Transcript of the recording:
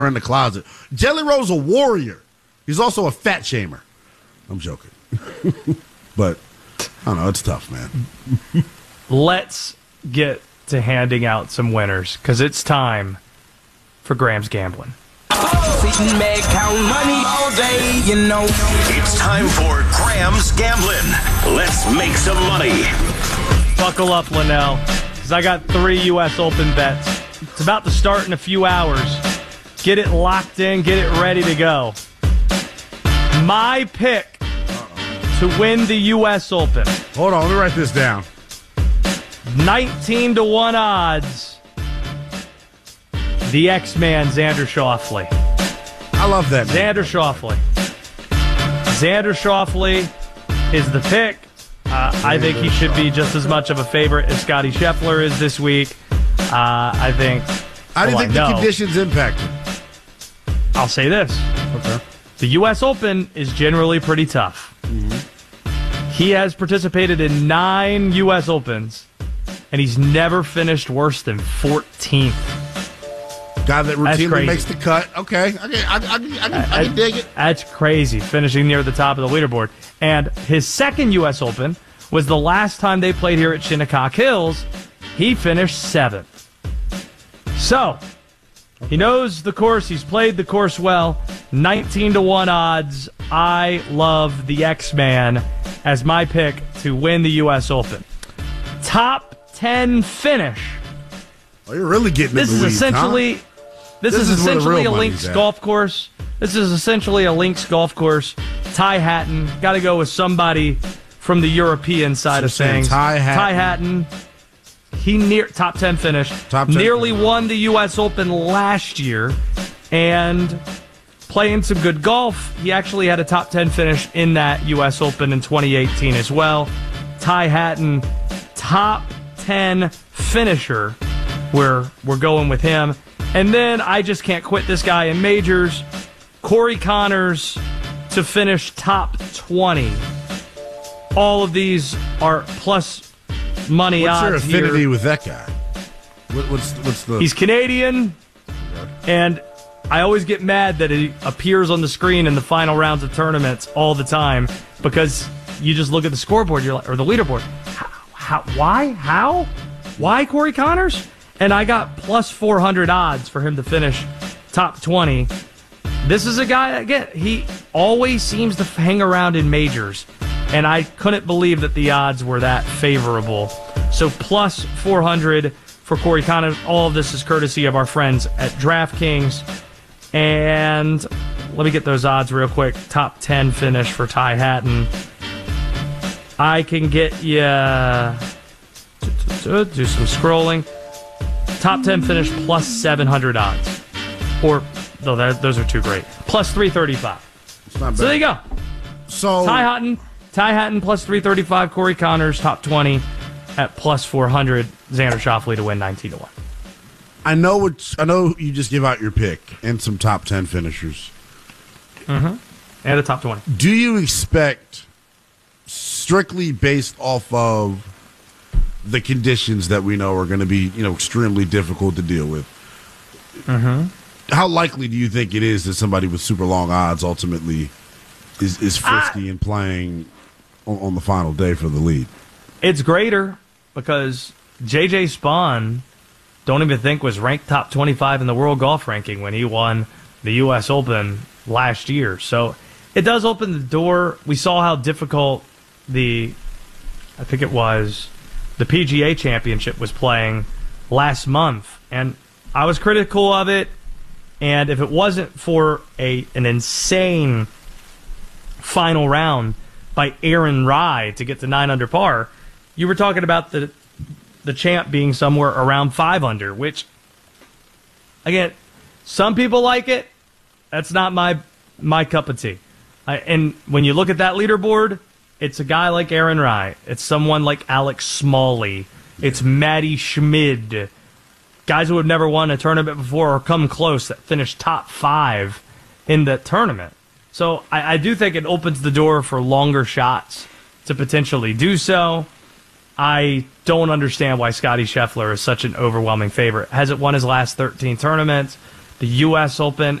in the closet. Jelly Roll's a warrior. He's also a fat shamer. I'm joking. But, I don't know, it's tough, man. Let's get to handing out some winners, because it's time for Graham's Gambling. Sitting back, count money all day, you know. It's time for Graham's Gambling. Let's make some money. Buckle up, Linnell, because I got 3 U.S. Open bets. It's about to start in a few hours. Get it locked in, get it ready to go. My pick to win the U.S. Open. Hold on, let me write this down. 19-1 odds. The X-Man, Xander Schauffele. I love that name. Xander Schauffele. Xander Schauffele is the pick. I think he should be just as much of a favorite as Scotty Scheffler is this week. I think... How do you think the conditions impact him? I'll say this. Okay. The U.S. Open is generally pretty tough. Mm-hmm. He has participated in 9 U.S. Opens, and he's never finished worse than 14th. Guy that routinely makes the cut. Okay. I can dig it. That's crazy, finishing near the top of the leaderboard. And his second U.S. Open was the last time they played here at Shinnecock Hills. He finished 7th. So, he knows the course. He's played the course well. 19-1 odds. I love the X-Man as my pick to win the U.S. Open. Top 10 finish. Oh, you're really getting this is weeds, essentially huh? This is essentially a links golf course. This is essentially a links golf course. Ty Hatton. Got to go with somebody from the European side of things. Ty Hatton. He top 10 finish. Nearly won the U.S. Open last year, and playing some good golf. He actually had a top 10 finish in that U.S. Open in 2018 as well. Ty Hatton, top 10 finisher. We're going with him. And then I just can't quit this guy in majors. Corey Connors to finish top 20. All of these are plus money odds. What's your affinity here with that guy? What's the? He's Canadian, and I always get mad that he appears on the screen in the final rounds of tournaments all the time, because you just look at the scoreboard, you're like, or the leaderboard. Why Corey Connors? And I got plus 400 odds for him to finish top 20. This is a guy, again, he always seems to hang around in majors, and I couldn't believe that the odds were that favorable. So plus 400 for Corey Connors. All of this is courtesy of our friends at DraftKings. And let me get those odds real quick. Top 10 finish for Ty Hatton. I can get you... do some scrolling. Top 10 finish plus 700 odds. Or, no, those are too great. Plus 335. It's not bad. So there you go. So Ty Hatton plus 335. Corey Connors top 20 at plus 400. Xander Schauffele to win 19-1. I know you just give out your pick and some top 10 finishers. Mm-hmm. And a top 20. Do you expect, strictly based off of the conditions that we know are going to be, extremely difficult to deal with, how likely do you think it is that somebody with super long odds ultimately is frisky and playing on the final day for the lead? It's greater because J.J. Spawn, don't even think was ranked top 25 in the world golf ranking when he won the U.S. Open last year. So it does open the door. We saw how difficult the PGA Championship was playing last month, and I was critical of it. And if it wasn't for an insane final round by Aaron Rai to get to 9 under par, you were talking about the champ being somewhere around 5 under, which, again, some people like it. That's not my cup of tea. And when you look at that leaderboard, it's a guy like Aaron Rai. It's someone like Alex Smalley. It's Matty Schmid. Guys who have never won a tournament before or come close that finished top 5 in the tournament. So I do think it opens the door for longer shots to potentially do so. I don't understand why Scotty Scheffler is such an overwhelming favorite. Hasn't won his last 13 tournaments. the U.S. Open,